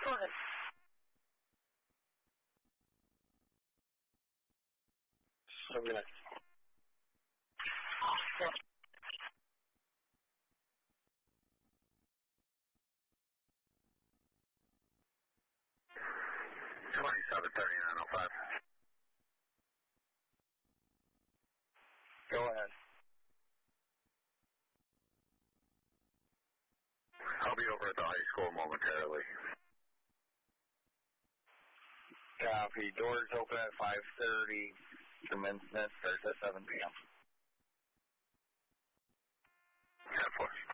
Go ahead. Okay. Yeah. 273905. Go ahead. I'll be over at the high school momentarily. Copy. Doors open at 5:30. Commencement starts at 7 p.m. 10-4.